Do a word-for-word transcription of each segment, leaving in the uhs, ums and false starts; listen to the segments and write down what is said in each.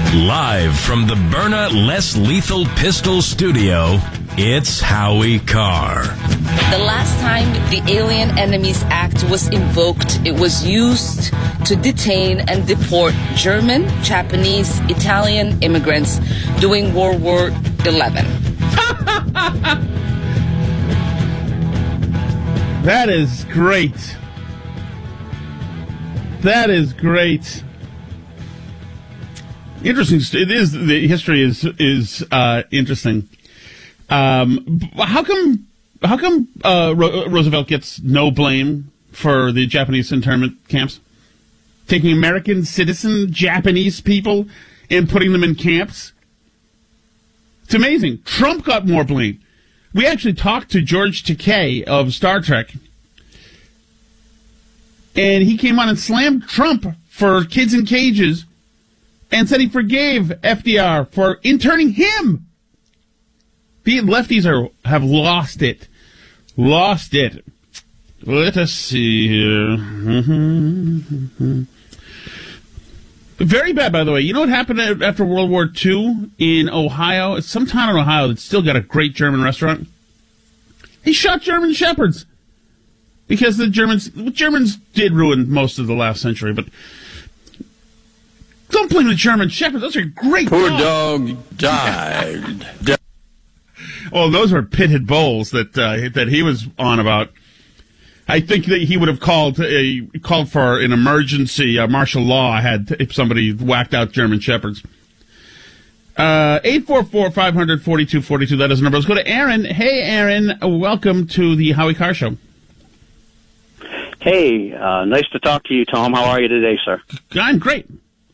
Live from the Byrna Less Lethal Pistol Studio, it's Howie Carr. The last time the Alien Enemies Act was invoked, it was used to detain and deport German, Japanese, Italian immigrants during World War Eleven. That is great. That is great. Interesting. It is. The history is is uh, interesting. Um, how come? How come uh, Ro- Roosevelt gets no blame for the Japanese internment camps? Taking American citizen Japanese people and putting them in camps. It's amazing. Trump got more blame. We actually talked to George Takei of Star Trek, and he came on and slammed Trump for kids in cages and said he forgave F D R for interning him. The lefties are have lost it. Lost it. Let us see here. Mm-hmm. Very bad, by the way. You know what happened after World War Two in Ohio? It's some town in Ohio that's still got a great German restaurant. He shot German shepherds because the Germans, the Germans did ruin most of the last century, but don't blame the German shepherds. Those are great Poor dogs. dog died. Well, those were pitted bulls that uh, that he was on about. I think that he would have called a called for an emergency uh, martial law had if somebody whacked out German shepherds. Uh, eight four four, five hundred, forty-two forty-two, that is the number. Let's go to Aaron. Hey, Aaron, welcome to the Howie Carr Show. Hey, uh, nice to talk to you, Tom. How are you today, sir? I'm great.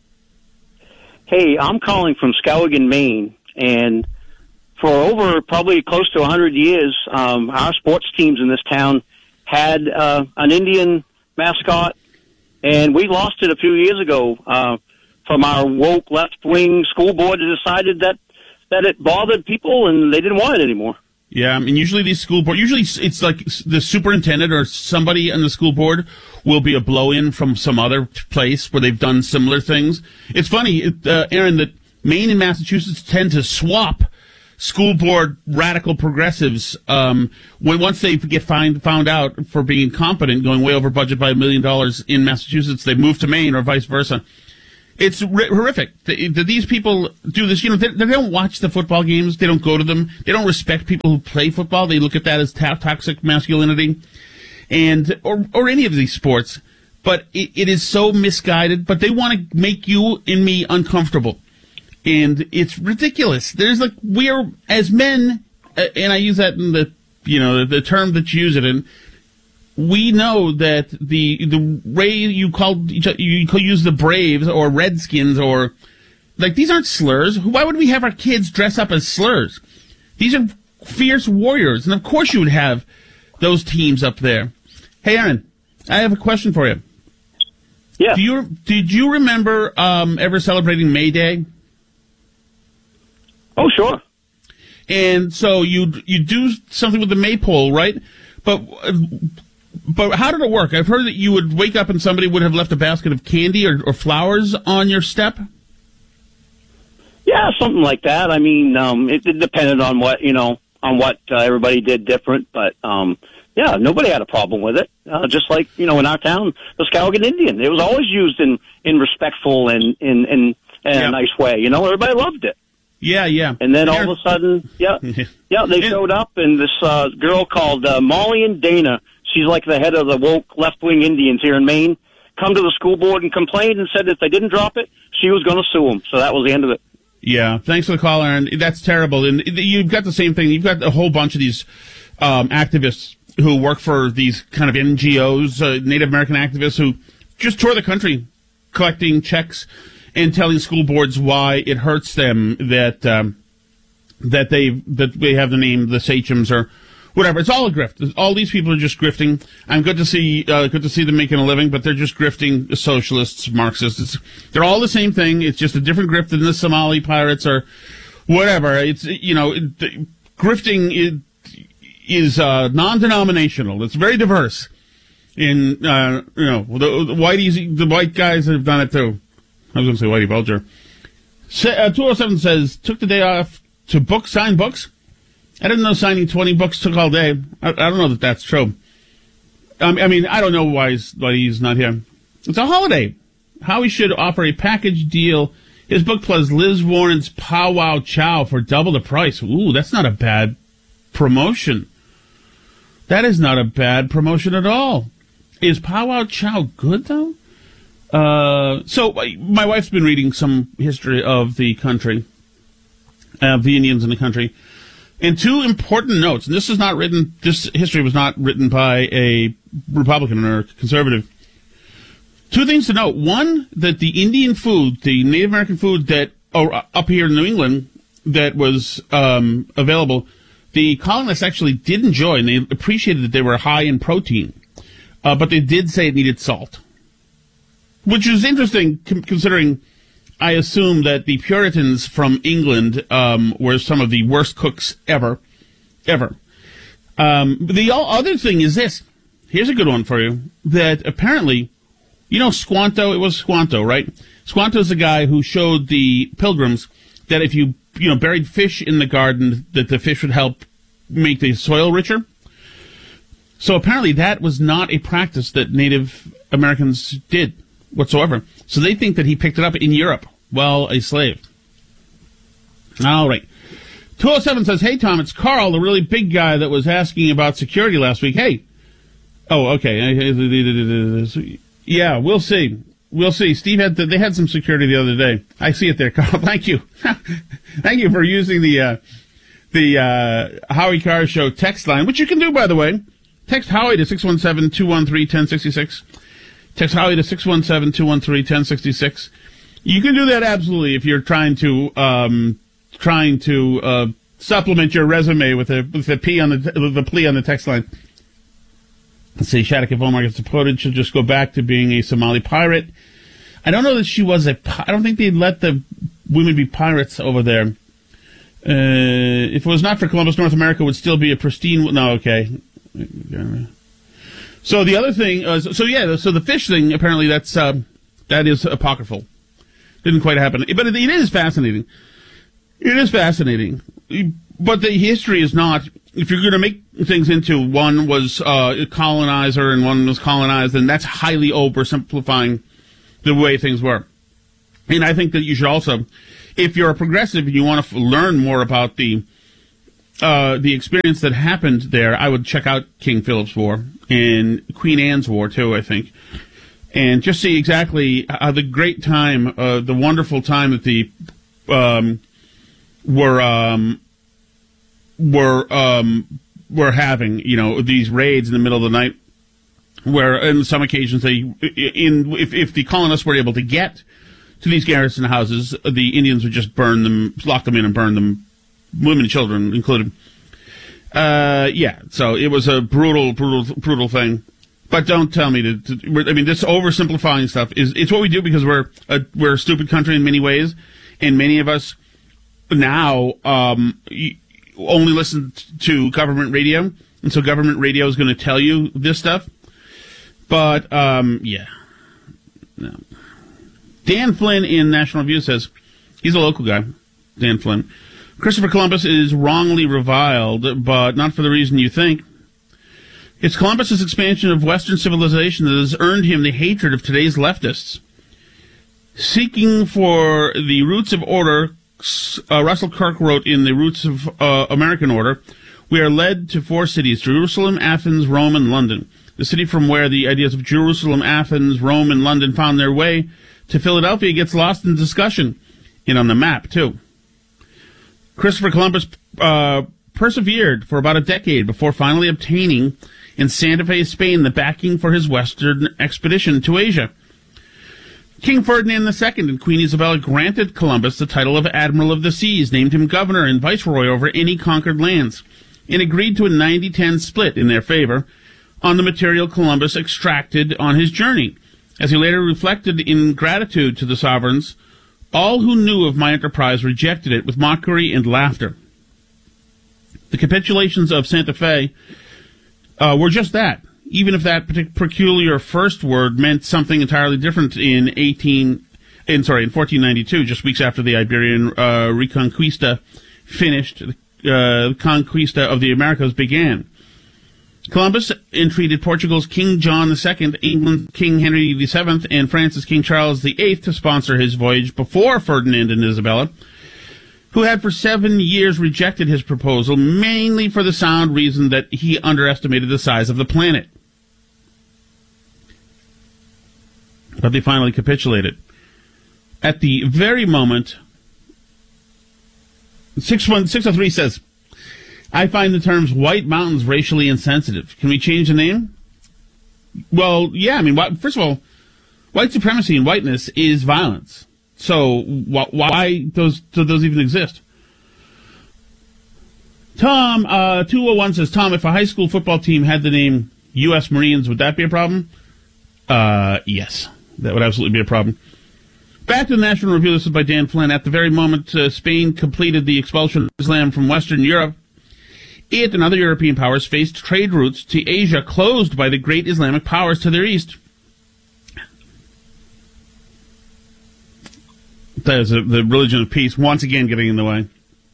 Hey, I'm calling from Skowhegan, Maine, and for over probably close to one hundred years, um, our sports teams in this town had uh, an Indian mascot, and we lost it a few years ago uh, from our woke left-wing school board that decided that, that it bothered people and they didn't want it anymore. Yeah, I mean, usually these school board, usually it's like the superintendent or somebody on the school board will be a blow-in from some other place where they've done similar things. It's funny, uh, Aaron, that Maine and Massachusetts tend to swap school board radical progressives um, when once they get find, found out for being incompetent, going way over budget by a million dollars in Massachusetts, they move to Maine or vice versa. It's r- horrific that these people do this. You know, they, they don't watch the football games. They don't go to them. They don't respect people who play football. They look at that as ta- toxic masculinity, and or or any of these sports. But it, it is so misguided. But they want to make you and me uncomfortable, and it's ridiculous. There's like we are as men, uh, and I use that in the you know the, the term that you use it in. We know that the the way you called each other, you use the Braves or Redskins or like these aren't slurs. Why would we have our kids dress up as slurs? These are fierce warriors, and of course you would have those teams up there. Hey, Aaron, I have a question for you. Yeah. Do you did you remember um, ever celebrating May Day? Oh, sure. And so you you do something with the maypole, right? But. Uh, But how did it work? I've heard that you would wake up and somebody would have left a basket of candy or, or flowers on your step. Yeah, something like that. I mean, um, it, it depended on what, you know, on what uh, everybody did different. But, um, yeah, nobody had a problem with it. Uh, just like, you know, in our town, the Skowhegan Indian. It was always used in, in respectful and in, in, in yeah. a nice way. You know, everybody loved it. Yeah, yeah. And then all of a sudden, yeah, yeah, they showed up, and this uh, girl called uh, Molly and Dana, she's like the head of the woke left-wing Indians here in Maine, come to the school board and complained and said if they didn't drop it, she was going to sue them. So that was the end of it. Yeah, thanks for the call, Aaron. That's terrible. And you've got the same thing. You've got a whole bunch of these um, activists who work for these kind of N G Os, uh, Native American activists who just tour the country collecting checks and telling school boards why it hurts them that um, that they that they have the name the sachems or whatever. It's all a grift. All these people are just grifting. I'm good to see uh, good to see them making a living, but they're just grifting socialists, Marxists. It's, they're all the same thing. It's just a different grift than the Somali pirates or whatever. It's you know it, the, grifting is, is uh, non-denominational. It's very diverse. In uh, you know the, the whiteies, the white guys have done it too. I was going to say Whitey Bulger. Uh, two oh seven says, took the day off to book, sign books. I didn't know signing twenty books took all day. I, I don't know that that's true. Um, I mean, I don't know why he's, why he's not here. It's a holiday. Howie should offer a package deal. His book plus Liz Warren's Pow Wow Chow for double the price. Ooh, that's not a bad promotion. That is not a bad promotion at all. Is Pow Wow Chow good, though? Uh, so, my wife's been reading some history of the country, of the Indians in the country. And two important notes, and this is not written, this history was not written by a Republican or conservative. Two things to note. One, that the Indian food, the Native American food that, oh, up here in New England, that was um, available, the colonists actually did enjoy, and they appreciated that they were high in protein. Uh, but they did say it needed salt. Which is interesting, c- considering I assume that the Puritans from England um, were some of the worst cooks ever, ever. Um, the other thing is this. Here's a good one for you. That apparently, you know Squanto? It was Squanto, right? Squanto is the guy who showed the pilgrims that if you, you know, buried fish in the garden, that the fish would help make the soil richer. So apparently that was not a practice that Native Americans did whatsoever. So they think that he picked it up in Europe while a slave. All right. two oh seven says, hey, Tom, it's Carl, the really big guy that was asking about security last week. Hey. Oh, okay. Yeah, we'll see. We'll see. Steve had, the, they had some security the other day. I see it there, Carl. Thank you. Thank you for using the, uh, the, uh, Howie Carr Show text line, which you can do, by the way. Text Howie to six one seven, two one three, one oh six six. Text Howie to six one seven, two one three, one oh six six. You can do that absolutely if you're trying to um, trying to uh, supplement your resume with a with a P on the the plea on the text line. Let's see, Shattuck, if Omar gets deported, she'll just go back to being a Somali pirate. I don't know that she was a. I don't think they'd let the women be pirates over there. Uh, if it was not for Columbus, North America would still be a pristine. No, okay. So the other thing, uh, so yeah, so the fish thing, apparently that's, uh, that is apocryphal. Didn't quite happen. But it, it is fascinating. It is fascinating. But the history is not, if you're going to make things into one was uh, a colonizer and one was colonized, then that's highly oversimplifying the way things were. And I think that you should also, if you're a progressive and you want to f- learn more about the Uh, the experience that happened there, I would check out King Philip's War and Queen Anne's War, too, I think. And just see exactly how the great time, uh, the wonderful time that the, um, were, um, were, um, were having, you know, these raids in the middle of the night, where, on some occasions, they, in, if, if the colonists were able to get to these garrison houses, the Indians would just burn them, lock them in and burn them, women and children included. Uh, yeah, so it was a brutal, brutal, brutal thing. But don't tell me to, to I mean, this oversimplifying stuff is, it's what we do because we're a, we're a stupid country in many ways. And many of us now, um, only listen to government radio. And so government radio is going to tell you this stuff. But, um, yeah. No. Dan Flynn in National Review says, he's a local guy, Dan Flynn. Christopher Columbus is wrongly reviled, but not for the reason you think. It's Columbus's expansion of Western civilization that has earned him the hatred of today's leftists. Seeking for the roots of order, uh, Russell Kirk wrote in The Roots of uh, American Order, we are led to four cities, Jerusalem, Athens, Rome, and London. The city from where the ideas of Jerusalem, Athens, Rome, and London found their way to Philadelphia gets lost in discussion, and on the map, too. Christopher Columbus uh, persevered for about a decade before finally obtaining in Santa Fe, Spain, the backing for his western expedition to Asia. King Ferdinand the Second and Queen Isabella granted Columbus the title of Admiral of the Seas, named him governor and viceroy over any conquered lands, and agreed to a ninety ten split in their favor on the material Columbus extracted on his journey. As he later reflected in gratitude to the sovereigns, all who knew of my enterprise rejected it with mockery and laughter. The capitulations of Santa Fe uh, were just that, even if that peculiar first word meant something entirely different in eighteen in sorry, in fourteen ninety-two, just weeks after the Iberian uh, Reconquista finished, uh, the conquista of the Americas began. Columbus entreated Portugal's King John the Second, England's King Henry the Seventh, and France's King Charles the Eighth to sponsor his voyage before Ferdinand and Isabella, who had for seven years rejected his proposal, mainly for the sound reason that he underestimated the size of the planet. But they finally capitulated. At the very moment, six one six oh three says, I find the terms White Mountains racially insensitive. Can we change the name? Well, yeah, I mean, first of all, white supremacy and whiteness is violence. So wh- why does, do those even exist? Tom, uh, two oh one says, Tom, if a high school football team had the name U S Marines, would that be a problem? Uh, yes, that would absolutely be a problem. Back to the National Review. This is by Dan Flynn. At the very moment uh, Spain completed the expulsion of Islam from Western Europe, it and other European powers faced trade routes to Asia closed by the great Islamic powers to their east. That is a, the religion of peace once again getting in the way.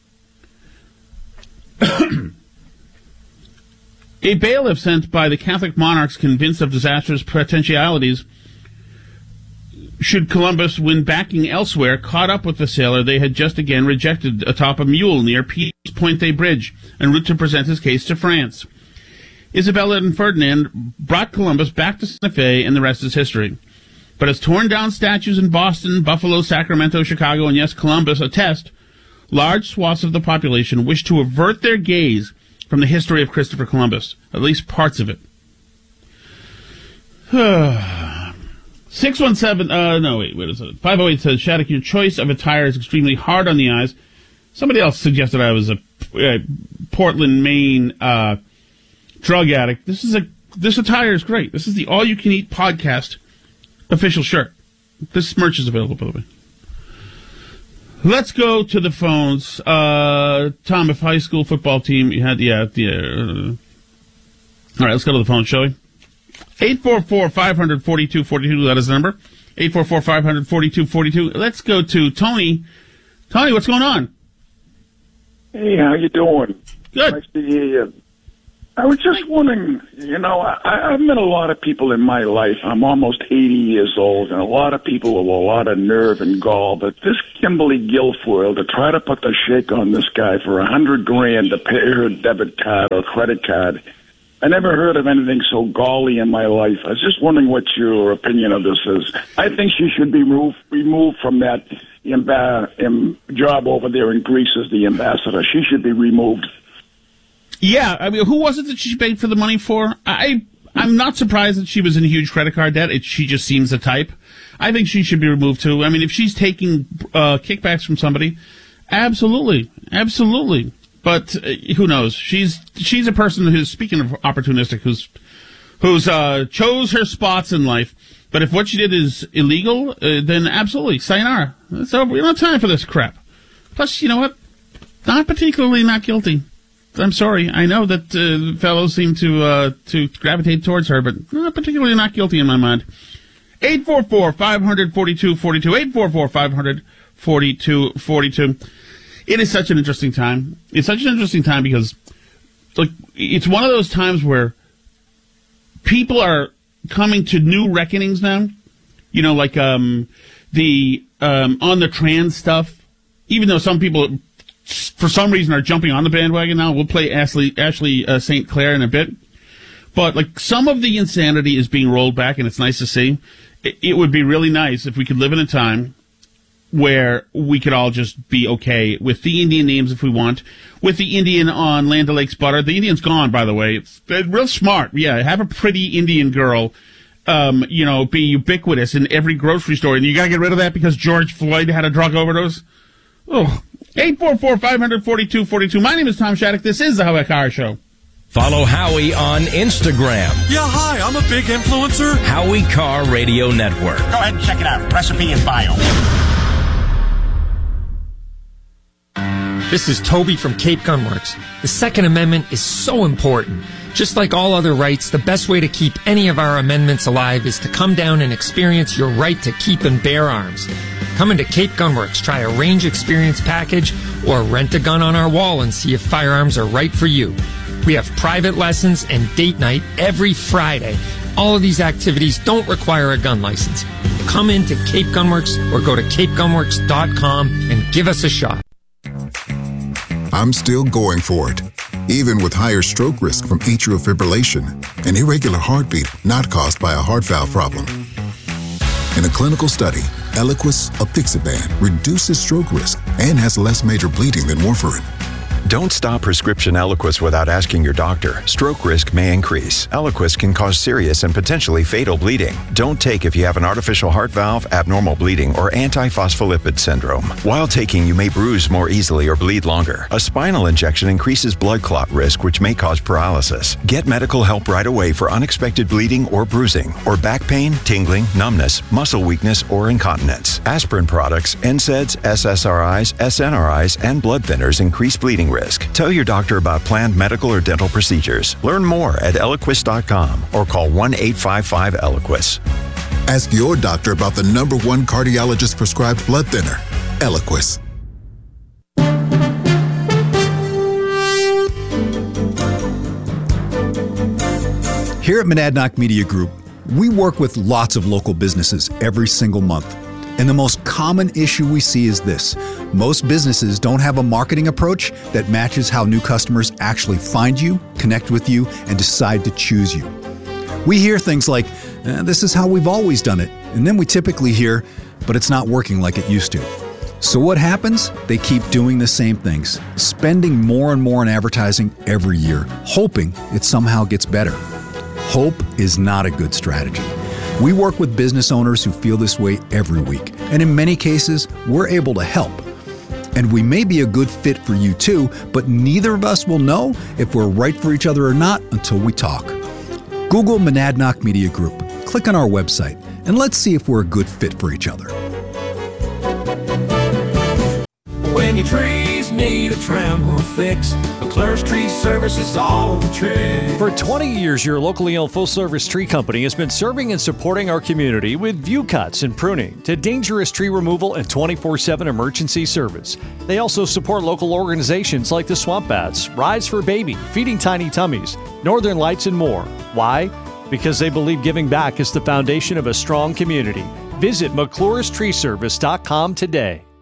A bailiff sent by the Catholic monarchs convinced of disastrous potentialities should Columbus, when backing elsewhere, caught up with the sailor they had just again rejected atop a mule near Peace Pointe Bridge, en route to present his case to France. Isabella and Ferdinand brought Columbus back to Santa Fe, and the rest is history. But as torn-down statues in Boston, Buffalo, Sacramento, Chicago, and yes, Columbus attest, large swaths of the population wish to avert their gaze from the history of Christopher Columbus, at least parts of it. six one seven, uh, no, wait, wait a second. five oh eight says, Shattuck, your choice of attire is extremely hard on the eyes. Somebody else suggested I was a, a Portland, Maine, uh, drug addict. This is a, this attire is great. This is the all-you-can-eat podcast official shirt. This merch is available, by the way. Let's go to the phones. Uh, Tom, if high school football team you had, yeah, yeah. Uh, all right, let's go to the phone, shall we? eight four four, five hundred, forty-two forty-two, that is the number. eight four four, five hundred, forty-two forty-two. Let's go to Tony. Tony, what's going on? Hey, how you doing? Good. Nice to hear you. I was just wondering, you know, I, I've met a lot of people in my life. I'm almost eighty years old, and a lot of people with a lot of nerve and gall. But this Kimberly Guilfoyle, to try to put the shake on this guy for a hundred grand to pay her debit card or credit card, I never heard of anything so gaudy in my life. I was just wondering what your opinion of this is. I think she should be removed, removed from that imba- im- job over there in Greece as the ambassador. She should be removed. Yeah, I mean, who was it that she paid for the money for? I, I'm not surprised that she was in huge credit card debt. It, she just seems the type. I think she should be removed, too. I mean, if she's taking uh, kickbacks from somebody, absolutely, absolutely. But uh, who knows? She's she's a person who's, speaking of opportunistic, who's who's uh, chose her spots in life. But if what she did is illegal, uh, then absolutely, sayonara. It's over. We don't have time for this crap. Plus, you know what? Not particularly not guilty. I'm sorry. I know that uh, fellows seem to uh, to gravitate towards her, but not particularly not guilty in my mind. eight four four, five hundred, forty-two forty-two. eight four four, five hundred, forty-two forty-two. It is such an interesting time. It's such an interesting time because, like, it's one of those times where people are coming to new reckonings now. You know, like um, the um, on the trans stuff. Even though some people, for some reason, are jumping on the bandwagon now. We'll play Ashley, Ashley uh, Saint Clair in a bit. But, like, some of the insanity is being rolled back, and it's nice to see. It, it would be really nice if we could live in a time where we could all just be okay with the Indian names if we want, with the Indian on Land O'Lakes butter. The Indian's gone, by the way. It's real smart. Yeah, have a pretty Indian girl, um, you know, be ubiquitous in every grocery store. And you got to get rid of that because George Floyd had a drug overdose. Oh, eight four four, five hundred, forty-two forty-two. My name is Tom Shattuck. This is the Howie Carr Show. Follow Howie on Instagram. Yeah, hi, I'm a big influencer. Howie Carr Radio Network. Go ahead and check it out. Recipe in bio. This is Toby from Cape Gunworks. The Second Amendment is so important. Just like all other rights, the best way to keep any of our amendments alive is to come down and experience your right to keep and bear arms. Come into Cape Gunworks, try a range experience package, or rent a gun on our wall and see if firearms are right for you. We have private lessons and date night every Friday. All of these activities don't require a gun license. Come into Cape Gunworks or go to cape gunworks dot com and give us a shot. I'm still going for it, even with higher stroke risk from atrial fibrillation, an irregular heartbeat not caused by a heart valve problem. In a clinical study, Eliquis apixaban reduces stroke risk and has less major bleeding than warfarin. Don't stop prescription Eliquis without asking your doctor. Stroke risk may increase. Eliquis can cause serious and potentially fatal bleeding. Don't take if you have an artificial heart valve, abnormal bleeding, or antiphospholipid syndrome. While taking, you may bruise more easily or bleed longer. A spinal injection increases blood clot risk, which may cause paralysis. Get medical help right away for unexpected bleeding or bruising, or back pain, tingling, numbness, muscle weakness, or incontinence. Aspirin products, N SAIDs, S S R Is, S N R Is, and blood thinners increase bleeding risk. Tell your doctor about planned medical or dental procedures. Learn more at eliquis dot com or call one eight five five Eliquis. Ask your doctor about the number one cardiologist prescribed blood thinner, Eliquis. Here at Monadnock Media Group, we work with lots of local businesses every single month. And the most common issue we see is this. Most businesses don't have a marketing approach that matches how new customers actually find you, connect with you, and decide to choose you. We hear things like, eh, this is how we've always done it. And then we typically hear, but it's not working like it used to. So what happens? They keep doing the same things, spending more and more on advertising every year, hoping it somehow gets better. Hope is not a good strategy. We work with business owners who feel this way every week, and in many cases, we're able to help. And we may be a good fit for you too, but neither of us will know if we're right for each other or not until we talk. Google Monadnock Media Group, click on our website, and let's see if we're a good fit for each other. When your trees need a trim or fix, McClure's Tree Service is all the trick. For twenty years, your locally owned full-service tree company has been serving and supporting our community with view cuts and pruning to dangerous tree removal and twenty-four seven emergency service. They also support local organizations like the Swamp Bats, Rise for Baby, Feeding Tiny Tummies, Northern Lights, and more. Why? Because they believe giving back is the foundation of a strong community. Visit McClure's Tree Service dot com today.